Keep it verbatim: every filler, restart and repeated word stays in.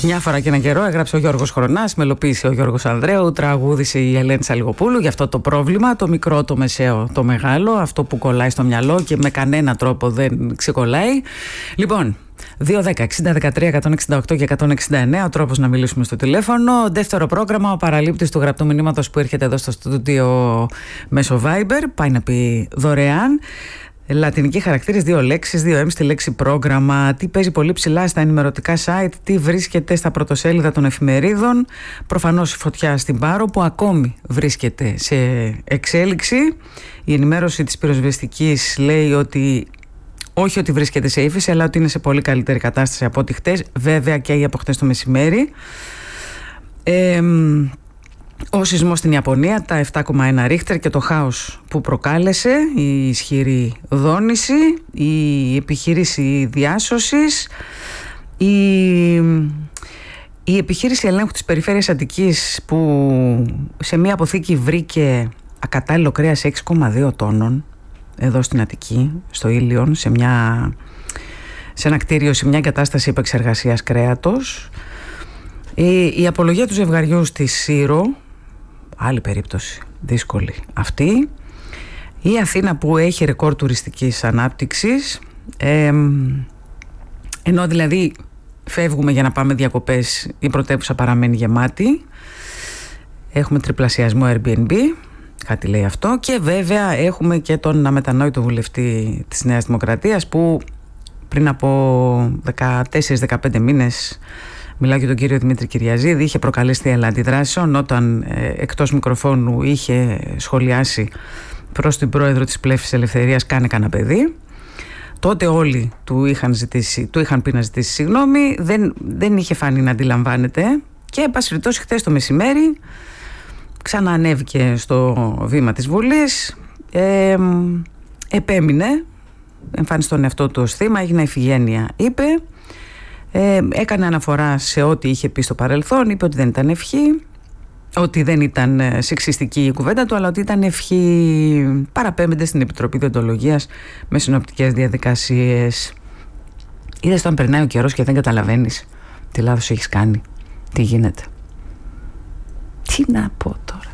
Μια φορά και ένα καιρό έγραψε ο Γιώργος Χρονάς, μελοποίησε ο Γιώργος Ανδρέου, τραγούδισε η Ελένη Σαλιγοπούλου για αυτό το πρόβλημα, το μικρό, το μεσαίο, το μεγάλο, αυτό που κολλάει στο μυαλό και με κανένα τρόπο δεν ξεκολλάει. Λοιπόν, δύο δέκα εξήντα δεκατρία εκατόν εξήντα οκτώ και εκατόν εξήντα εννέα ο τρόπος να μιλήσουμε στο τηλέφωνο. Δεύτερο πρόγραμμα, ο παραλήπτης του γραπτού μηνύματος που έρχεται εδώ στο στούντιο μέσω Viber, πάει να πει δωρεάν. Λατινική χαρακτήρες, δύο λέξεις, δύο εμ στη λέξη πρόγραμμα. Τι παίζει πολύ ψηλά στα ενημερωτικά site, τι βρίσκεται στα πρωτοσέλιδα των εφημερίδων. Προφανώς η φωτιά στην Πάρο που ακόμη βρίσκεται σε εξέλιξη. Η ενημέρωση της πυροσβεστικής λέει ότι όχι ότι βρίσκεται σε ύφεση, αλλά ότι είναι σε πολύ καλύτερη κατάσταση από ό,τι χτες. Βέβαια και από χτες το μεσημέρι. Ε, Ο σεισμός στην Ιαπωνία, τα επτά κόμμα ένα ρίχτερ και το χάος που προκάλεσε, η ισχυρή δόνηση, η επιχείρηση διάσωσης, η, η επιχείρηση ελέγχου της περιφέρειας Αττικής που σε μια αποθήκη βρήκε ακατάλληλο κρέας έξι κόμμα δύο τόνων εδώ στην Αττική, στο Ήλιον, σε, μια, σε ένα κτίριο, σε μια εγκατάσταση επεξεργασίας κρέατος. Η, η απολογία του ζευγαριού στη Σύρο, άλλη περίπτωση δύσκολη αυτή. Η Αθήνα που έχει ρεκόρ τουριστικής ανάπτυξης, ε, ενώ δηλαδή φεύγουμε για να πάμε διακοπές, η πρωτεύουσα παραμένει γεμάτη. Έχουμε τριπλασιασμό Airbnb, κάτι λέει αυτό. Και βέβαια έχουμε και τον αμετανόητο βουλευτή της Νέας Δημοκρατίας που πριν από δεκατέσσερις δεκαπέντε μήνες, μιλάω για τον κύριο Δημήτρη Κυριαζίδη, είχε προκαλέσει θύελλα αντιδράσεων όταν ε, εκτός μικροφώνου είχε σχολιάσει προς την πρόεδρο της Πλεύσης Ελευθερίας «Κάνε κανένα παιδί». Τότε όλοι του είχαν, ζητήσει, του είχαν πει να ζητήσει συγγνώμη, δεν, δεν είχε φανεί να αντιλαμβάνεται και εν πάση περιπτώσει χθες το μεσημέρι ξαναανέβηκε στο βήμα της Βουλής, ε, επέμεινε, εμφάνισε τον εαυτό του ως θύμα, έγινε ηφηγένεια, είπε. Ε, έκανε αναφορά σε ό,τι είχε πει στο παρελθόν, είπε ότι δεν ήταν ευχή, ότι δεν ήταν σεξιστική η κουβέντα του, αλλά ότι ήταν ευχή. Παραπέμπεται στην Επιτροπή Διοντολογίας με συνοπτικές διαδικασίες. Είδες όταν περνάει ο καιρός και δεν καταλαβαίνεις τι λάθος έχεις κάνει, τι γίνεται. Τι να πω τώρα.